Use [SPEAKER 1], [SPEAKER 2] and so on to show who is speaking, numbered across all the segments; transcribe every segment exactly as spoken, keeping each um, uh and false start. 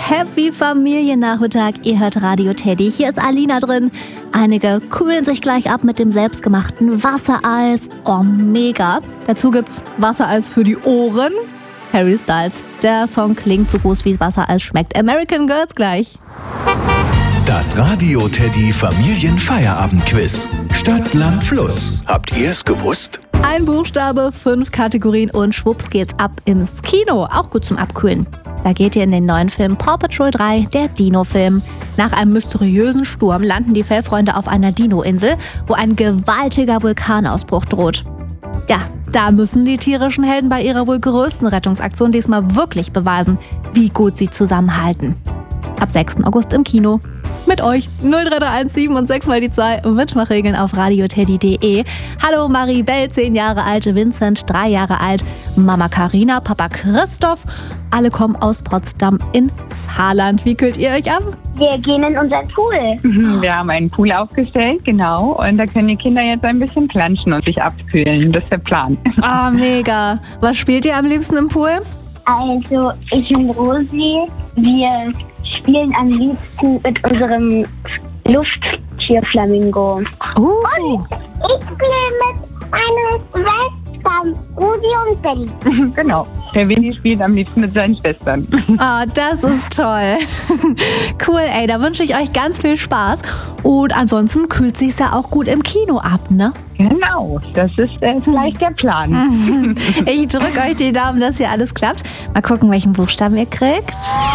[SPEAKER 1] Happy Familiennachmittag, ihr hört Radio Teddy. Hier ist Alina drin. Einige kühlen sich gleich ab mit dem selbstgemachten Wassereis. Oh, mega. Dazu gibt's Wassereis für die Ohren. Harry Styles. Der Song klingt so groß wie Wassereis schmeckt. American Girls gleich.
[SPEAKER 2] Das Radio Teddy Familienfeierabend-Quiz. Stadt, Land, Fluss. Habt ihr es gewusst?
[SPEAKER 1] Ein Buchstabe, fünf Kategorien und schwupps geht's ab ins Kino. Auch gut zum Abkühlen. Da geht ihr in den neuen Film Paw Patrol drei, der Dino-Film. Nach einem mysteriösen Sturm landen die Fellfreunde auf einer Dino-Insel, wo ein gewaltiger Vulkanausbruch droht. Ja, da müssen die tierischen Helden bei ihrer wohl größten Rettungsaktion diesmal wirklich beweisen, wie gut sie zusammenhalten. Ab sechsten August im Kino. Mit euch null drei drei eins sieben und sechs mal die zwei Mitmachregeln auf radioteddy punkt de. Hallo Maribel, zehn Jahre alt, Vincent, drei Jahre alt, Mama Carina, Papa Christoph. Alle kommen aus Potsdam in Saarland. Wie kühlt ihr euch ab?
[SPEAKER 3] Wir gehen in unseren Pool.
[SPEAKER 4] Wir haben einen Pool aufgestellt, genau. Und da können die Kinder jetzt ein bisschen planschen und sich abkühlen. Das ist der Plan.
[SPEAKER 1] Ah, oh, mega. Was spielt ihr am liebsten im Pool?
[SPEAKER 3] Also, ich und Rosi, wir spielen am liebsten mit unserem Lufttierflamingo.
[SPEAKER 1] Uh.
[SPEAKER 3] Und ich spiele mit meinen Schwestern, Rudi und Belly.
[SPEAKER 4] Genau. Der Winnie spielt am liebsten mit seinen Schwestern.
[SPEAKER 1] Ah, oh, das ist toll. Cool, ey, da wünsche ich euch ganz viel Spaß. Und ansonsten kühlt sich's ja auch gut im Kino ab, ne?
[SPEAKER 4] Genau, das ist äh, vielleicht der Plan.
[SPEAKER 1] Ich drücke euch die Daumen, dass hier alles klappt. Mal gucken, welchen Buchstaben ihr kriegt.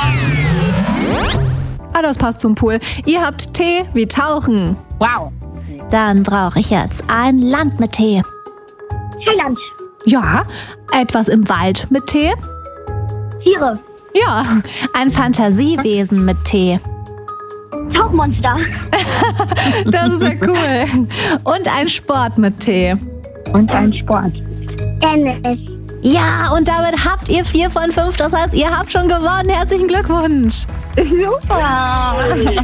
[SPEAKER 1] Ah, das passt zum Pool. Ihr habt T wie Tauchen.
[SPEAKER 4] Wow.
[SPEAKER 1] Dann brauche ich jetzt ein Land mit T.
[SPEAKER 3] Thailand.
[SPEAKER 1] Ja, etwas im Wald mit T.
[SPEAKER 3] Tiere.
[SPEAKER 1] Ja, ein Fantasiewesen mit T.
[SPEAKER 3] Tauchmonster.
[SPEAKER 1] Das ist ja cool. Und ein Sport mit T.
[SPEAKER 4] Und ein Sport.
[SPEAKER 3] Tennis.
[SPEAKER 1] Ja, und damit habt ihr vier von fünf. Das heißt, ihr habt schon gewonnen. Herzlichen Glückwunsch.
[SPEAKER 4] Super.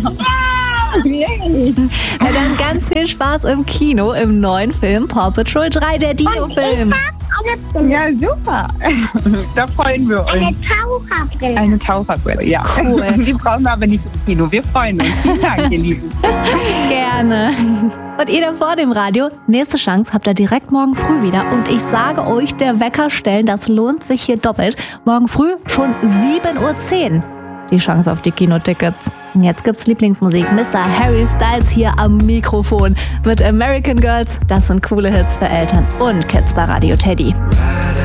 [SPEAKER 1] Na dann ganz viel Spaß im Kino im neuen Film Paw Patrol drei, der Dino-Film.
[SPEAKER 4] Ja, super. Da freuen wir uns.
[SPEAKER 3] Eine Taucherbrille.
[SPEAKER 4] Eine Taucherbrille, ja.
[SPEAKER 1] Cool.
[SPEAKER 4] Die brauchen wir aber nicht im Kino. Wir freuen uns. Vielen Dank, ihr Lieben.
[SPEAKER 1] Gerne. Und ihr da vor dem Radio, nächste Chance habt ihr direkt morgen früh wieder. Und ich sage euch, der Wecker stellen, das lohnt sich hier doppelt. Morgen früh schon sieben Uhr zehn. Die Chance auf die Kinotickets. Und jetzt gibt's Lieblingsmusik. Mister Harry Styles hier am Mikrofon mit American Girls. Das sind coole Hits für Eltern und Kids bei Radio Teddy.